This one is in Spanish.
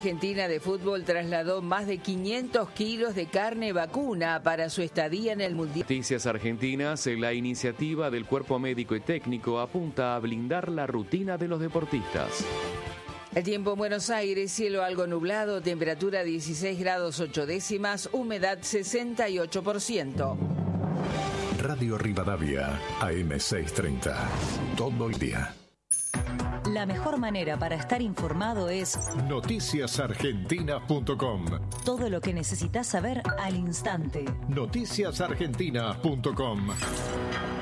Argentina de fútbol trasladó más de 500 kilos de carne vacuna para su estadía en el Mundial. Noticias Argentinas, la iniciativa del Cuerpo Médico y Técnico apunta a blindar la rutina de los deportistas. El tiempo en Buenos Aires, cielo algo nublado, temperatura 16 grados 8 décimas, humedad 68%. Radio Rivadavia, AM630, todo el día. La mejor manera para estar informado es noticiasargentina.com. Todo lo que necesitas saber al instante. Noticiasargentina.com.